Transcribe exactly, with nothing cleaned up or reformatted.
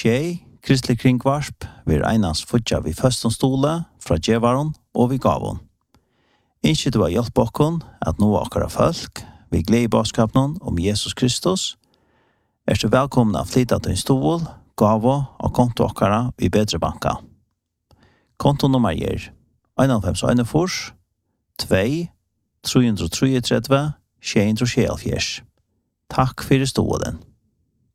tjej, kristelig kringvarsp, vi er einans futja vi førstens stole, fra djevaron og vi gavon. Innskje du har hjelp okkon at nå akkara folk, vi gleder i baskapen om Jesus Kristus, er så velkommen av flytta til en stol, gavo og konto akkara i bedre banka. Kontonummer er en fem en fors, två, tre tre tre, tjej tre tjej. Takk for stolen.